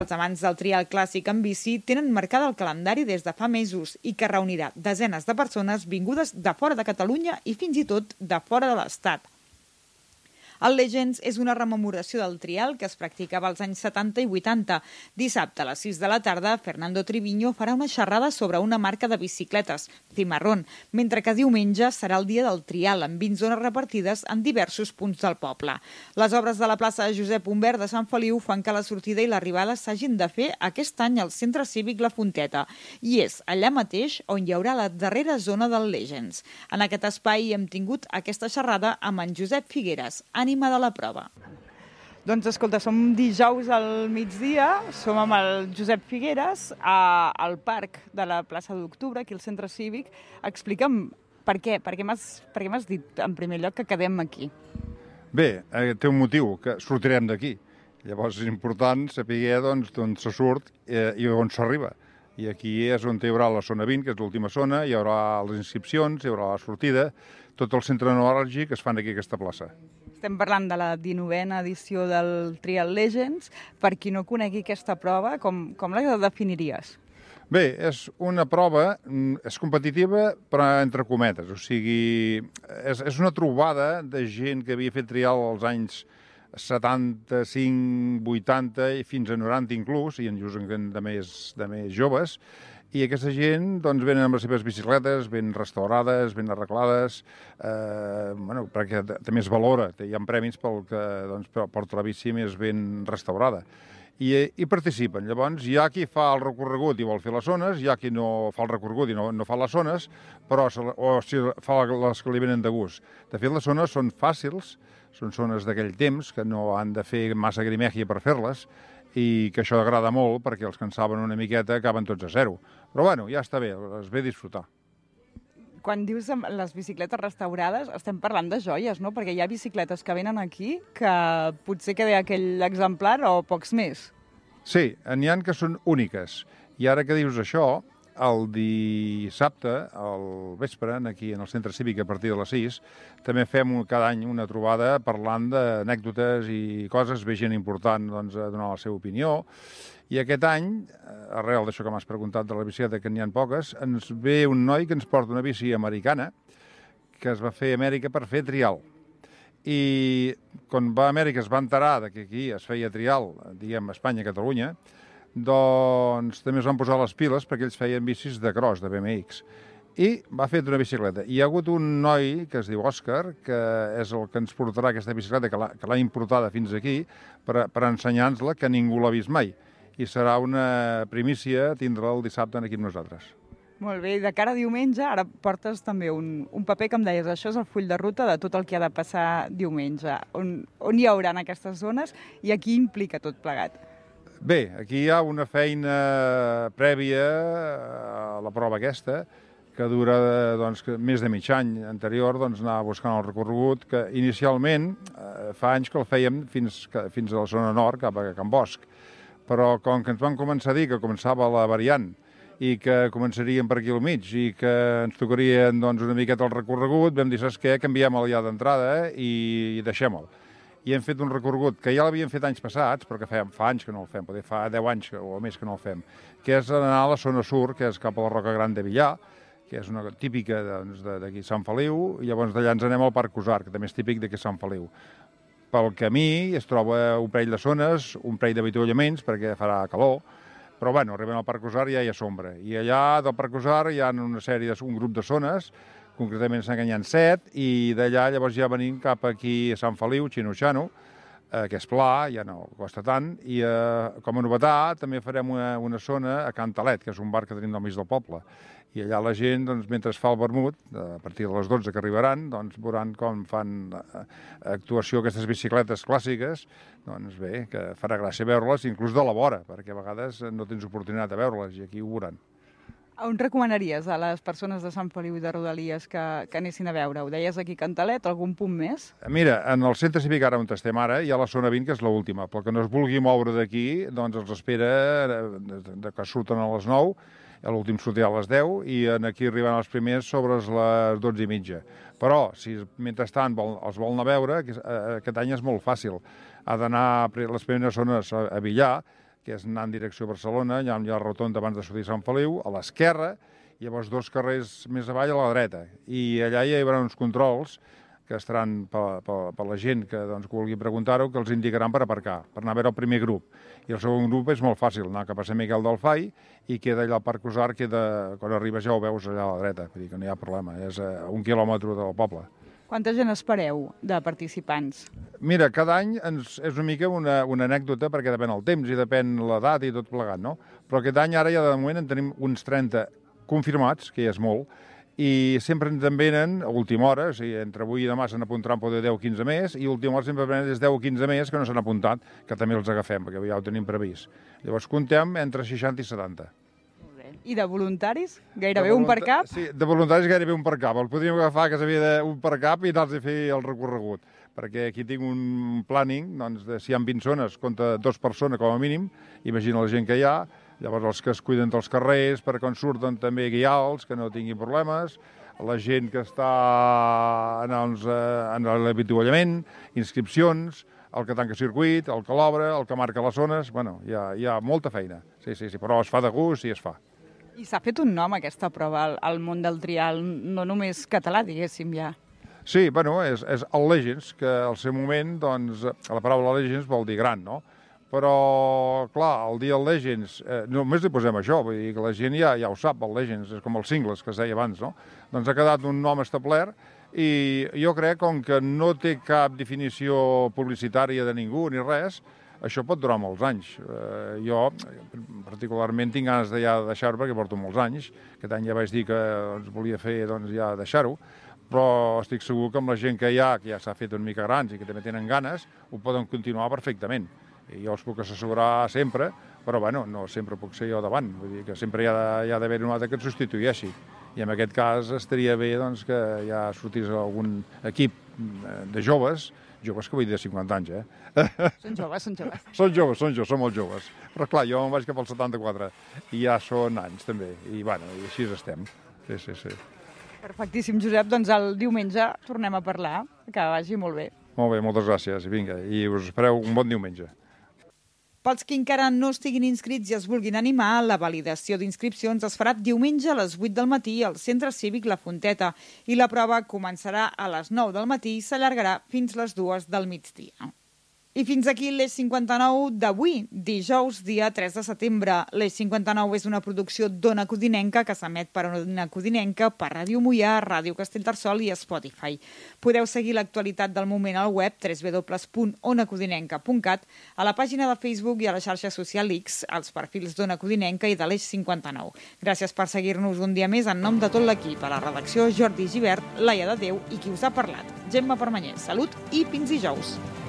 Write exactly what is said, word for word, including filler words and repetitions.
Els amants del trial clàssic en bici tenen marcada el calendari des de fa mesos i que reunirà desenes de persones vingudes de fora de Catalunya i fins i tot de fora de l'Estat. El Legends és una rememoració del trial que es practicava als anys setanta i vuitanta. Dissabte a les sis de la tarda, Fernando Triviño farà una xerrada sobre una marca de bicicletes, Cimarrón, mentre que diumenge serà el dia del trial, amb vint zones repartides en diversos punts del poble. Les obres de la plaça Josep Humbert de Sant Feliu fan que la sortida i l'arribada s'hagin de fer aquest any al Centre Cívic La Fonteta, i és allà mateix on hi haurà la darrera zona del Legends. En aquest espai hem tingut aquesta xerrada amb en Josep Figueres, ànima de la prova. Doncs escolta, som dijous al migdia, som amb el Josep Figueres a, al parc de la plaça d'Octubre, aquí al Centre Cívic. Explica'm per què, per què m'has per què m'has dit en primer lloc que quedem aquí. Bé, eh, té un motiu, que sortirem d'aquí. Llavors és important saber doncs, d'on se surt eh, i on s'arriba. I aquí és on hi haurà la zona vint, que és l'última zona, hi haurà les inscripcions, hi haurà la sortida, tot el centre neuràlgic es fan aquí a aquesta plaça. Estem parlant de la dinovena edició del Trial Legends. Per qui no conegui aquesta prova, com, com la definiries? Bé, és una prova, és competitiva, però entre cometes. O sigui, és, és una trobada de gent que havia fet trial als anys setanta-cinc, vuitanta i fins a noranta inclús, i en just de més, de més joves, i aquesta gent doncs, venen amb les seves bicicletes, ben restaurades, ben arreglades, eh, bueno, perquè també es valora, hi ha premis pel que doncs, porta la bici més ben restaurada. I, i participen. Llavors, hi ha qui fa el recorregut i vol fer les zones, hi ha qui no fa el recorregut i no, no fa les zones, però o si fa les que li venen de gust. De fet, les zones són fàcils, són zones d'aquell temps, que no han de fer massa grimègia per fer-les, i que això agrada molt perquè els que en saben una miqueta acaben tots a zero. Però bueno, ja està bé, es ve a disfrutar. Quan dius les bicicletes restaurades, estem parlant de joies, no? Perquè hi ha bicicletes que venen aquí que potser queda aquell exemplar o pocs més. Sí, n'hi ha que són úniques. I ara que dius això, el dissabte, al vespre, aquí en el Centre Cívic a partir de les sis, també fem cada any una trobada parlant d'anècdotes i coses, ve gent important doncs, a donar la seva opinió. I aquest any, arrel d'això que m'has preguntat de la bicicleta, que n'hi ha poques, ens ve un noi que ens porta una bici americana que es va fer a Amèrica per fer trial. I quan va a Amèrica es va enterar que aquí es feia trial, diguem, a Espanya, a Catalunya, doncs també es van posar les piles perquè ells feien bicis de cross, de B M X. I va fer una bicicleta. I hi ha hagut un noi que es diu Òscar, que és el que ens portarà aquesta bicicleta, que l'ha importada fins aquí, per, per ensenyar-nos-la, que ningú l'ha vist mai. I serà una primícia tindre el dissabte aquí amb nosaltres. Molt bé, de cara a diumenge, ara portes també un, un paper que em deies, això és el full de ruta de tot el que ha de passar diumenge. On, on hi haurà aquestes zones i a qui implica tot plegat? Bé, aquí hi ha una feina prèvia a la prova aquesta, que dura doncs, més de mig any anterior, doncs, anar buscant el recorregut, que inicialment eh, fa anys que el fèiem fins, fins a la zona nord, cap a Can Bosch. Però com que ens van començar a dir que començava la variant i que començaríem per aquí al mig i que ens tocarien doncs, una miqueta el recorregut, vam dir, saps què, canviem el ja d'entrada eh, i, i deixem-el. I hem fet un recorregut que ja l'havíem fet anys passats, però que fem, fa anys que no el fem, potser fa deu anys o més que no el fem, que és anar a la zona sur, que és cap a la Roca Gran de Villar, que és una típica doncs, d'aquí Sant Feliu, i llavors d'allà ens anem al Parc Cusar, que també és típic d'aquí Sant Feliu. Pel camí es troba un parell de zones, un parell d'avituallaments, perquè farà calor, però bueno, arribem al Parc Cusar i ja hi ha sombra. I allà del Parc Cusar hi ha una sèrie de, un grup de zones, concretament s'han enganyat set, i d'allà llavors ja venim cap aquí a Sant Feliu, Xino-Xano, eh, que és pla, ja no costa tant, i eh, com a novetat també farem una, una zona a Cantalet, que és un bar que tenim al mig del poble. I allà la gent, doncs, mentre es fa el vermut, a partir de les dotze que arribaran, doncs, veuran com fan actuació aquestes bicicletes clàssiques, doncs bé, que farà gràcia veure-les, inclús de la vora, perquè a vegades no tens oportunitat de veure-les, i aquí ho veuran. On recomanaries a les persones de Sant Feliu i de Rodalies que, que anessin a veure? Ho deies aquí Cantalet, algun punt més? Mira, en el centre cívic ara on estem ara hi ha la zona vint, que és l'última. Pel que no es vulgui moure d'aquí, doncs els espera que surten a les nou, l'últim sortirà a les deu, i aquí arribaran els primers sobre les dotze i mitja. Però, si mentrestant els volen a veure, aquest any és molt fàcil. Ha d'anar a les primeres zones a Villar, que és anar en direcció a Barcelona, allà on hi ha la rotonda abans de sortir a Sant Feliu, a l'esquerra, i llavors dos carrers més avall a la dreta. I allà hi haurà uns controls que estaran per, per, per la gent que, doncs, que vulgui preguntar-ho, que els indicaran per aparcar, per anar a veure el primer grup. I el segon grup és molt fàcil, anar cap a Sant Miquel del Fai i queda allà al Parc Usar, queda, quan arribes ja ho veus allà a la dreta, vull dir que no hi ha problema, és a un quilòmetre del poble. Quanta gent espereu de participants? Mira, cada any ens, és una mica una, una anècdota perquè depèn el temps i depèn l'edat i tot plegat, no? Però aquest any ara ja de moment en tenim uns trenta confirmats, que ja és molt, i sempre ens en venen a última hora, o sigui, entre avui i demà se n'apuntaran poder deu o quinze més, i a última hora sempre venen des deu o quinze més que no s'han apuntat, que també els agafem, perquè ja ho tenim previst. Llavors comptem entre seixanta i setanta. I de voluntaris? Gairebé un per cap? Sí, de voluntaris gairebé un per cap. El podríem agafar que s'havia d'un per cap i anar-los a fer el recorregut, perquè aquí tinc un planning, doncs, de si hi ha vint zones, compta dos persones com a mínim, imagina la gent que hi ha. Llavors els que es cuiden dels carrers, per quan surten també guiar-los, que no tinguin problemes, la gent que està en, els, en l'avituallament, inscripcions, el que tanca circuit, el que l'obre, el que marca les zones, bueno, hi ha, hi ha molta feina, sí, sí, sí, però es fa de gust i es fa. I s'ha fet un nom aquesta prova al, al món del trial, no només català, diguéssim, ja. Sí, bueno, és, és el Legends, que al seu moment, doncs, la paraula Legends vol dir gran, no? Però, clar, el dia del Legends, eh, només li posem això, vull dir que la gent ja, ja ho sap, el Legends, és com els singles que es deia abans, no? Doncs ha quedat un nom establert i jo crec, com que no té cap definició publicitària de ningú ni res, això pot durar molts anys. Eh, jo, particularment, tinc ganes de ja deixar-ho perquè porto molts anys. Aquest any ja vaig dir que doncs, volia fer doncs, ja deixar-ho, però estic segur que amb la gent que hi ha, que ja s'ha fet una mica grans i que també tenen ganes, ho poden continuar perfectament. I jo els puc assessorar sempre, però bueno, no sempre puc ser jo davant, vull dir que sempre hi ha d'haver un altre que et substitueixi. I en aquest cas estaria bé doncs, que ja sortís algun equip de joves, joves que vull dir de cinquanta anys, eh? Són joves, són joves. Són joves, són joves, són molt joves. Però clar, jo em vaig cap al setanta-quatre i ja són anys també, i bueno, i així estem. Sí, sí, sí. Perfectíssim, Josep, doncs el diumenge tornem a parlar, que vagi molt bé. Molt bé, moltes gràcies, i vinga, i us espereu un bon diumenge. Pels que encara no estiguin inscrits i es vulguin animar, la validació d'inscripcions es farà diumenge a les vuit del matí al Centre Cívic La Fonteta i la prova començarà a les nou del matí i s'allargarà fins les dues del migdia. I fins aquí l'Eix cinquanta-nou d'avui, dijous, dia tres de setembre. L'Eix cinquanta-nou és una producció d'Ona Codinenca que s'emet per Ona Codinenca, per Ràdio Moià, Ràdio Castellterçol i Spotify. Podeu seguir l'actualitat del moment al web w w w punt ona codinenca punt cat, a la pàgina de Facebook i a la xarxa social X, als perfils d'Ona Codinenca i de l'Eix cinquanta-nou. Gràcies per seguir-nos un dia més en nom de tot l'equip. A la redacció, Jordi Givert, Laia de Déu i qui us ha parlat, Gemma Permanyer. Salut i fins dijous.